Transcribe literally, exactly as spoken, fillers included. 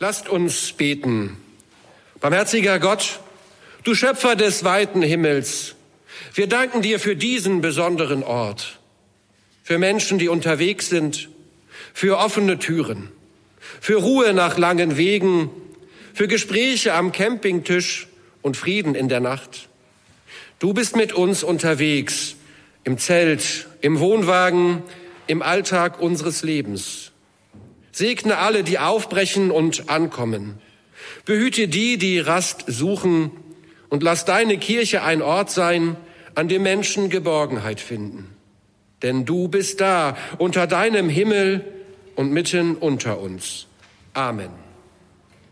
Lasst uns beten. Barmherziger Gott, du Schöpfer des weiten Himmels, wir danken dir für diesen besonderen Ort, für Menschen, die unterwegs sind, für offene Türen, für Ruhe nach langen Wegen, für Gespräche am Campingtisch und Frieden in der Nacht. Du bist mit uns unterwegs, im Zelt, im Wohnwagen, im Alltag unseres Lebens. Segne alle, die aufbrechen und ankommen. Behüte die, die Rast suchen, und lass deine Kirche ein Ort sein, an dem Menschen Geborgenheit finden. Denn du bist da, unter deinem Himmel und mitten unter uns. Amen.